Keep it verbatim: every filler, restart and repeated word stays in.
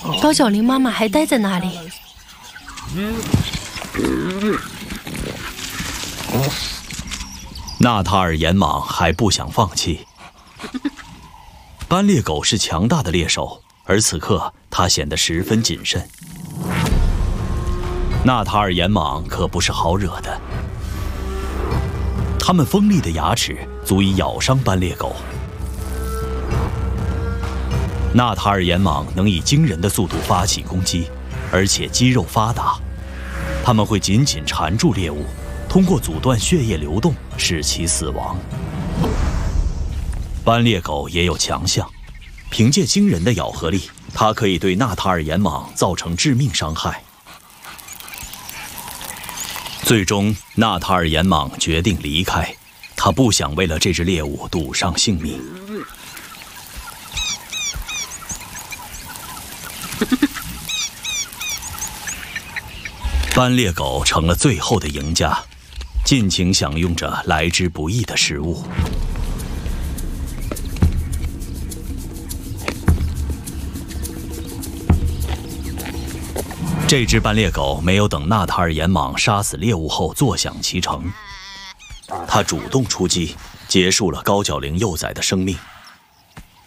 高角羚妈妈还待在那里。 纳塔尔岩蟒还不想放弃。斑鬣狗是强大的猎手，而此刻它显得十分谨慎。纳塔尔岩蟒可不是好惹的，它们锋利的牙齿足以咬伤斑鬣狗。纳塔尔岩蟒能以惊人的速度发起攻击，而且肌肉发达，它们会紧紧缠住猎物，通过阻断血液流动使其死亡。斑鬣狗也有强项，凭借惊人的咬合力，它可以对纳塔尔岩蟒造成致命伤害。最终，纳塔尔岩蟒决定离开，它不想为了这只猎物赌上性命。斑鬣狗成了最后的赢家，尽情享用着来之不易的食物。这只斑鬣狗没有等纳塔尔岩蟒杀死猎物后坐享其成，它主动出击，结束了高角羚幼崽的生命。